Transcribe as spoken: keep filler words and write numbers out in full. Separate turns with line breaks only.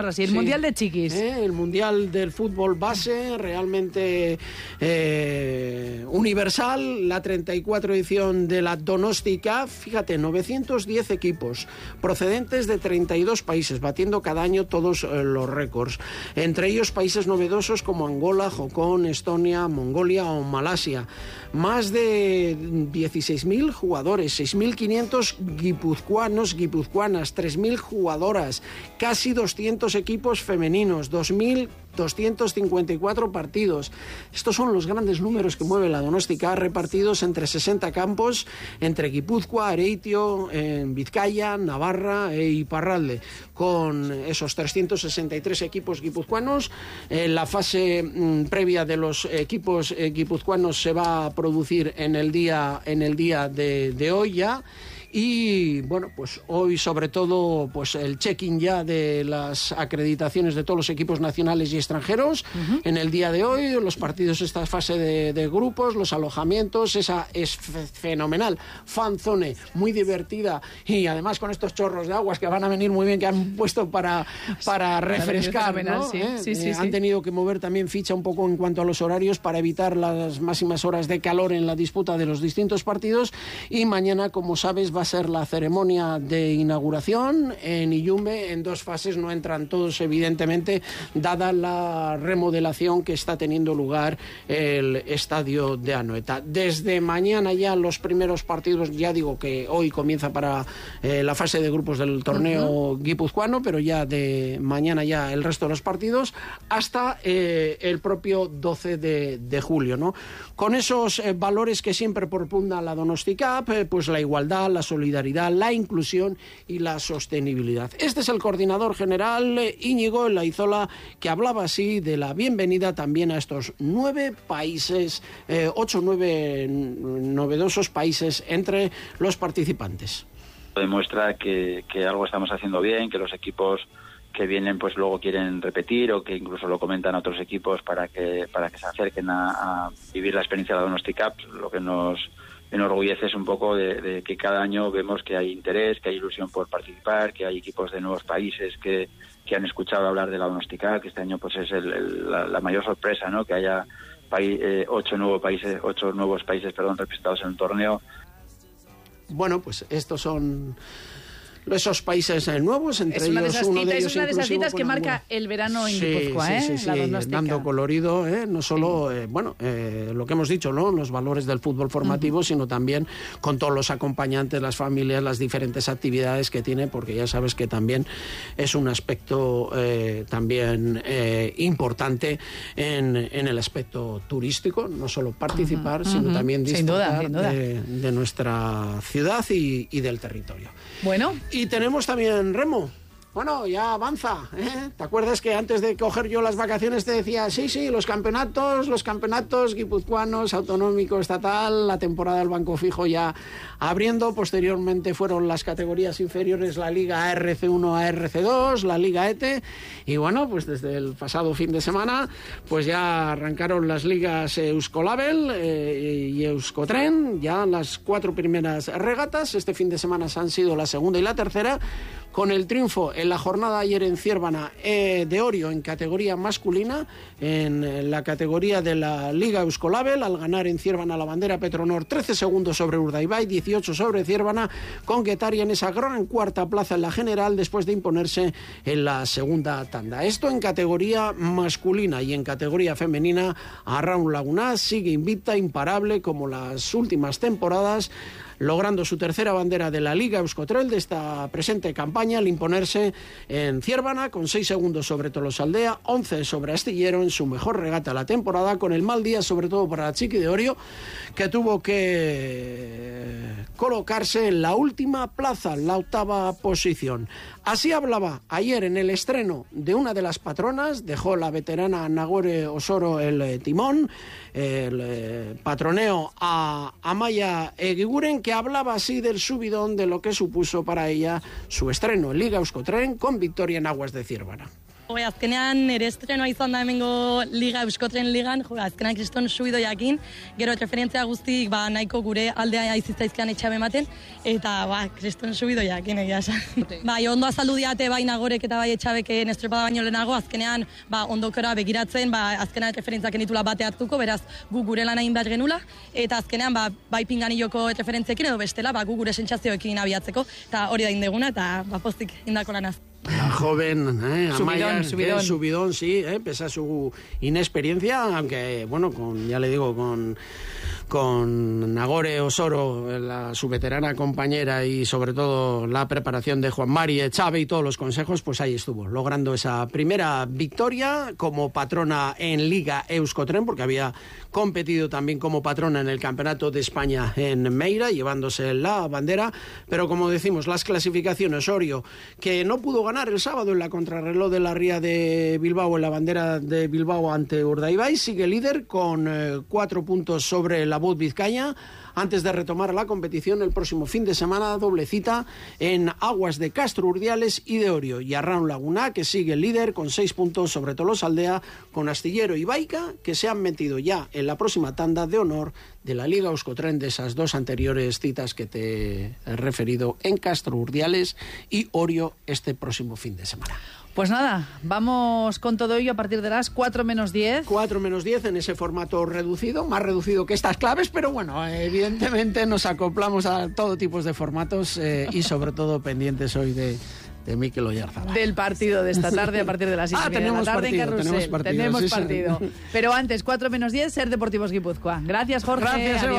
llamarlo así, el sí. Mundial de Chiquis.
¿Eh? El Mundial del Fútbol Base, realmente eh, universal, la treinta y cuatro edición de la Donosti Cup. Fíjate, novecientos diez equipos procedentes de treinta y dos países, batiendo cada año todos eh, los récords. Entre ellos países novedosos como Angola, Jocón, Estonia, Mongolia o Malasia. Más de dieciséis mil jugadores, seis mil quinientos guipuzcoanos, guipuzcoanas, tres mil jugadoras, casi doscientos equipos femeninos, dos mil doscientos cincuenta y cuatro partidos. Estos son los grandes números que mueve la Donosti Cup, repartidos entre sesenta campos, entre Guipúzcoa, Areitio, en Vizcaya, Navarra e Iparralde, con esos trescientos sesenta y tres equipos guipuzcoanos. En la fase mmm, previa de los equipos eh, guipuzcoanos se va a producir en el día, en el día de, de hoy ya. Y bueno, pues hoy sobre todo pues el check-in ya de las acreditaciones de todos los equipos nacionales y extranjeros. Uh-huh. En el día de hoy, los partidos, esta fase de, de grupos, los alojamientos, esa es fenomenal, fanzone, muy divertida, y además con estos chorros de aguas que van a venir muy bien, que han puesto para, para refrescar, ¿no?
Sí,
¿Eh?
sí, sí,
eh,
sí.
Han tenido que mover también ficha un poco en cuanto a los horarios para evitar las máximas horas de calor en la disputa de los distintos partidos. Y mañana, como sabes, va a ser la ceremonia de inauguración en Iyumbe en dos fases. No entran todos, evidentemente, dada la remodelación que está teniendo lugar el estadio de Anoeta. Desde mañana ya los primeros partidos, ya digo que hoy comienza para eh, la fase de grupos del torneo uh-huh. guipuzcoano, pero ya de mañana ya el resto de los partidos hasta eh, el propio doce de julio, ¿no? Con esos eh, valores que siempre propugna la Donosti Cup, eh, pues la igualdad, la solidaridad, la inclusión y la sostenibilidad. Este es el coordinador general, eh, Íñigo Elaizola, que hablaba así de la bienvenida también a estos nueve países, eh, ocho o nueve novedosos países entre los participantes.
Demuestra que, que algo estamos haciendo bien, que los equipos que vienen pues luego quieren repetir, o que incluso lo comentan a otros equipos para que para que se acerquen a, a vivir la experiencia de la Donosti Cup. Lo que nos enorgullece es un poco de, de que cada año vemos que hay interés, que hay ilusión por participar, que hay equipos de nuevos países que, que han escuchado hablar de la Donosti Cup, que este año pues es el, el, la, la mayor sorpresa, ¿no? Que haya paí, eh, ocho nuevos países, ocho nuevos países, perdón, representados en el torneo.
Bueno, pues estos son esos países nuevos, entre
es una
ellos
de esas
uno
citas,
de ellos
es una de esas citas que marca
bueno,
el verano en
sí,
Guipúzcoa,
sí,
¿eh?
sí, sí,
la
sí, dando colorido, ¿eh? No solo, sí. eh, bueno, eh, lo que hemos dicho, ¿no? Los valores del fútbol formativo, uh-huh. sino también con todos los acompañantes, las familias, las diferentes actividades que tiene, porque ya sabes que también es un aspecto eh, también eh, importante en, en el aspecto turístico, no solo participar, uh-huh. sino uh-huh. también disfrutar sin duda, sin duda. De, de nuestra ciudad y, y del territorio.
Bueno.
Y tenemos también Remo. Bueno, ya avanza, ¿eh? ¿Te acuerdas que antes de coger yo las vacaciones te decía, sí, sí, los campeonatos, los campeonatos guipuzcoanos, autonómico, estatal, la temporada del Banco Fijo ya abriendo, posteriormente fueron las categorías inferiores, la Liga A R C uno, A R C dos, la Liga E T E, y bueno, pues desde el pasado fin de semana, pues ya arrancaron las ligas Euskolabel eh, y Euskotren, ya las cuatro primeras regatas. Este fin de semana han sido la segunda y la tercera, con el triunfo en la jornada ayer en Ciervana eh, de Orio en categoría masculina, en la categoría de la Liga Euskolabel, al ganar en Ciervana la bandera Petronor trece segundos sobre Urdaibai, dieciocho sobre Ciervana, con Guetaria en esa gran cuarta plaza en la general después de imponerse en la segunda tanda. Esto en categoría masculina, y en categoría femenina Arraun Laguna sigue invicta, imparable como las últimas temporadas, logrando su tercera bandera de la Liga Euskotrel de esta presente campaña al imponerse en Ciervana con seis segundos sobre Tolosaldea, once sobre Astillero en su mejor regata de la temporada, con el mal día sobre todo para la Chiqui de Orio, que tuvo que colocarse en la última plaza, la octava posición. Así hablaba ayer en el estreno de una de las patronas, dejó la veterana Nagore Osoro el eh, timón, el eh, patroneo a Amaia Eguiguren, que hablaba así del subidón de lo que supuso para ella su estreno en Liga Euskotren con victoria en aguas de Ciervana.
Oi, azkenean ere estrenoa izan da hemengo Liga, Euskotren Ligan, jo, azkenean kriston subido jakin, gero referentzia guztik ba, nahiko gure aldea izitzaizkean etxabe ematen, eta ba, kriston subido jakin egia esan. Bai, ondo azaldu diate bai Nagorek eta bai etxabeke estropada baino lehenago, azkenean ba, ondokora begiratzen, ba, azkenean referentziak enitula bate hartuko, beraz gu gure lan egin behar genula, eta azkenean ba, bai pinganiloko referentziekin edo bestela, ba, gu gure sentsazioekin abiatzeko, eta hori da indeguna, eta ba, postik indako lanaz.
La joven, eh, Amaya,
subidón, subidón.
Eh, subidón, sí, eh, pese a su inexperiencia, aunque, bueno, con, ya le digo, con, con Nagore Osoro, la, su veterana compañera, y sobre todo la preparación de Juan Mari Echave y todos los consejos, pues ahí estuvo, logrando esa primera victoria como patrona en Liga Euskotren, porque había competido también como patrona en el Campeonato de España en Meira, llevándose la bandera, pero como decimos, las clasificaciones, Orio, que no pudo ganar el sábado en la contrarreloj de la Ría de Bilbao, en la bandera de Bilbao ante Urdaibai, sigue líder con eh, cuatro puntos sobre la Bot Vizcaya, antes de retomar la competición el próximo fin de semana, doble cita en aguas de Castro Urdiales y de Orio, y Arraun Laguna, que sigue el líder con seis puntos sobre Tolosaldea, con Astillero y Baica, que se han metido ya en la próxima tanda de honor de la Liga Euskotren, de esas dos anteriores citas que te he referido en Castro Urdiales y Orio este próximo fin de semana.
Pues nada, vamos con todo ello a partir de las cuatro menos diez.
cuatro menos diez en ese formato reducido, más reducido que estas claves, pero bueno, evidentemente nos acoplamos a todo tipo de formatos eh, y sobre todo pendientes hoy de... de Mikel Oyarzabal.
Del partido de esta tarde a partir de las seis
ah,
y media de la tarde
partido,
en Carrusel.
Tenemos partido.
Tenemos
sí,
partido.
Sí.
Pero antes, cuatro menos diez, Ser Deportivos Guipúzcoa. Gracias, Jorge.
Gracias, Eva.